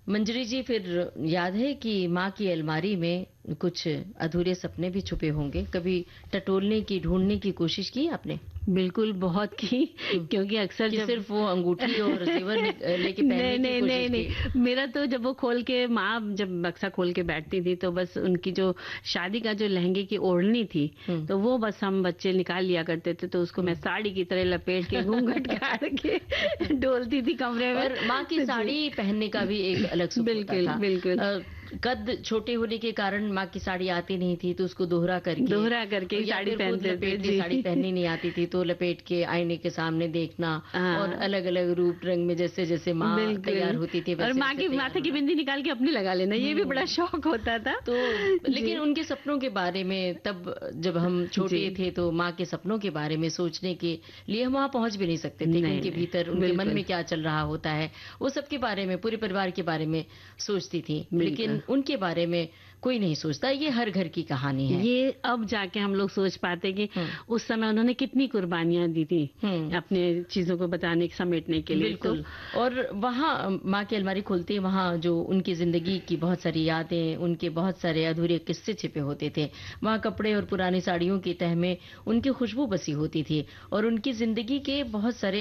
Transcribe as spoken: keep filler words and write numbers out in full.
मंजरी जी, फिर याद है कि माँ की अलमारी में कुछ अधूरे सपने भी छुपे होंगे, कभी टटोलने की, ढूँढने की कोशिश की आपने? बिल्कुल, बहुत की हुँ, क्योंकि अक्सर कि जब सिर्फ़ वो अंगूठी और ज़ेवर निक अ, लेके नहीं, पहनने की नहीं, नहीं, कोशिश की? नहीं। मेरा तो जब वो खोल के माँ जब बक्सा खोल के बैठती थी, तो बस उनकी जो शादी का जो लहंगे की ओढ़नी थी, हुँ, तो वो बस हम बच्चे निकाल लिया करते थे, तो उसको मैं हुँ। साड़ी की तरह लपेट के घूंघट काढ़ के डोलती थी कमरे में। और माँ की जी। साड़ी पहनने का भी एक अलग सुख होता बिल्कुल, था। बिल्कुल। अ, कद छोटे होने के कारण माँ की साड़ी आती नहीं थी, तो उसको दोहरा करके दोहरा करके ही या साड़ी फिर खुद पहनते थे। लपेट के साड़ी जी। पहननी नहीं आती थी, तो लपेट के आईने के सामने देखना और हाँ। अलग-अलग रूप रंग में जैसे-जैसे माँ तैयार बिल्कुल। होती थी, और माँ वैसे-वैसे की तैयार माथे की होना। बिंदी निकाल के अपनी लगा लेना, ये भी बड़ा हुँ। शौक होता था। तो जी। लेकिन उनके सपनों के बारे में तब जब हम जी। छोटे थे तो माँ के सपनों के बारे में सोचने के लिए हम वहाँ पहुँच भी नहीं सकते थे कि नहीं, उनके भीतर, नहीं। उनके मन बिल्कुल, में क्या चल रहा होता है। वो सब के बारे में, पूरे परिवार के बारे में सोचती थी। लेकिन बिल्कुल। उनके बारे में कोई नहीं सोचता, ये हर घर की कहानी है। ये अब जाके हम लोग सोच पाते कि हुँ, उस समय उन्होंने कितनी कुर्बानियाँ दी थी, हुँ। अपने चीज़ों को बताने समेटने के लिए। तो बिल्कुल। और वहाँ माँ की अलमारी खोलते ही वहाँ जो उनकी ज़िंदगी की बहुत सारी यादें, उनके बहुत सारे अधूरे किस्से छिपे होते थे। वहाँ कपड़े और पुरानी साड़ियों की तह में उनकी खुशबू बसी होती थी और उनकी ज़िंदगी के बहुत सारे